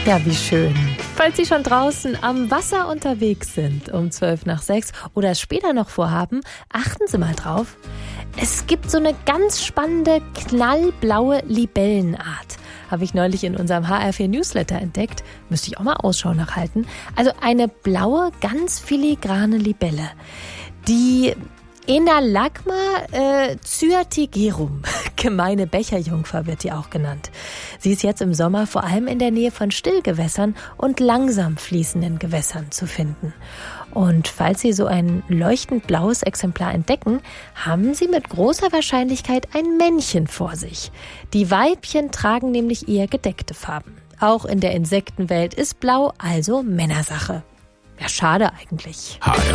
Ja, wie schön. Falls Sie schon draußen am Wasser unterwegs sind, um 5:12 oder es später noch vorhaben, achten Sie mal drauf. Es gibt so eine ganz spannende, knallblaue Libellenart. Habe ich neulich in unserem HR4 Newsletter entdeckt. Müsste ich auch mal Ausschau nachhalten. Also eine blaue, ganz filigrane Libelle. Die Enalagma cyatigerum, gemeine Becherjungfer wird die auch genannt. Sie ist jetzt im Sommer vor allem in der Nähe von Stillgewässern und langsam fließenden Gewässern zu finden. Und falls Sie so ein leuchtend blaues Exemplar entdecken, haben Sie mit großer Wahrscheinlichkeit ein Männchen vor sich. Die Weibchen tragen nämlich eher gedeckte Farben. Auch in der Insektenwelt ist Blau also Männersache. Ja, schade eigentlich. HR